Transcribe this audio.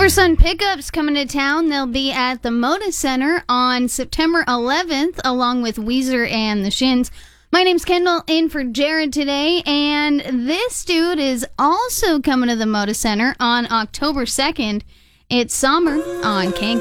Sun Pickups coming to town. They'll be at the Moda Center on September 11th, along with Weezer and the Shins. My name's Kendall, in for Jared today, and this dude is also coming to the Moda Center on October 2nd. It's Summer on King.